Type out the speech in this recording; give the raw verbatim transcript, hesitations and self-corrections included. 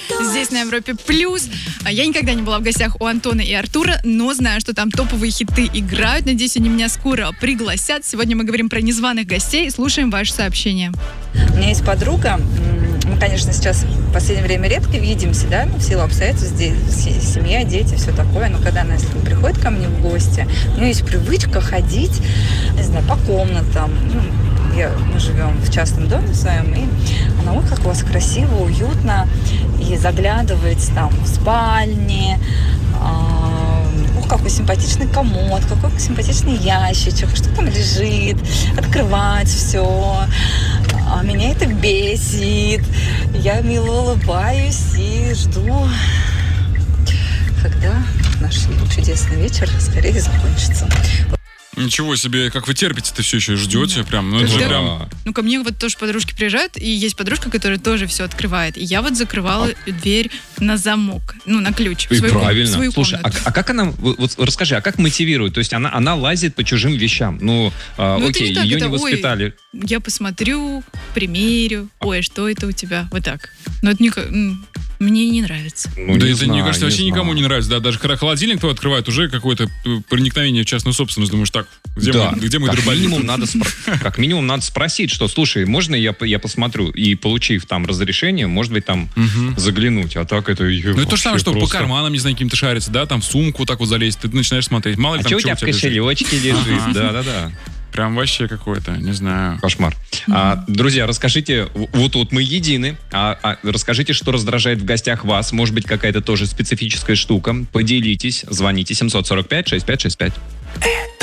здесь на Европе Плюс. Я никогда не была в гостях у Антона и Артура, но знаю, что там топовые хиты играют. Надеюсь, они меня скоро пригласят. Сегодня мы говорим про незваных гостей и слушаем ваши сообщения. У меня есть подруга. Мы, конечно, сейчас в последнее время редко видимся, да, ну, в силу обстоятельств, здесь семья, дети, все такое. Но когда она если приходит ко мне в гости, у нее есть привычка ходить, не знаю, по комнатам. Ну, я, мы живем в частном доме своем, и она, ой, как у вас красиво, уютно, и заглядывает там в спальне, ух, какой симпатичный комод, какой симпатичный ящичек, что там лежит, открывать все. А меня это бесит. Я мило улыбаюсь и жду, когда наш чудесный вечер скорее закончится. Ничего себе, как вы терпите-то все еще ждете, да. Прям, ну это же прям... Ну, ко мне вот тоже подружки приезжают, и есть подружка, которая тоже все открывает. И я вот закрывала а... дверь на замок, ну, на ключ. И свою, правильно. Свою Слушай, а, а как она, вот расскажи, а как мотивирует? То есть она, она лазит по чужим вещам. Ну, а, ну окей, не ее это, не воспитали. Ой, я посмотрю, примерю, ой, что это у тебя? Вот так. Но это не... Мне не нравится. Ну, да не это, знаю, мне кажется, вообще знаю. Никому не нравится. Да, даже когда холодильник твой открывает, уже какое-то проникновение в частную собственность. Думаешь, так, где, да. мы, где мой как дробовик? Минимум надо спро- как минимум надо спросить, что, слушай, можно я, я посмотрю? И, получив там разрешение, может быть, там угу. заглянуть. А так это... Ну, это то же самое, что просто... по карманам, не знаю, каким-то шариться, да, там в сумку так вот залезть, ты начинаешь смотреть. Мало ли а там, что у тебя в кошелечке лежит? Да-да-да. Прям вообще какой-то, не знаю. Кошмар. Mm-hmm. А, друзья, расскажите, вот вот мы едины, а, а расскажите, что раздражает в гостях вас. Может быть, какая-то тоже специфическая штука. Поделитесь, звоните семь сорок пять шестьдесят пять шестьдесят пять.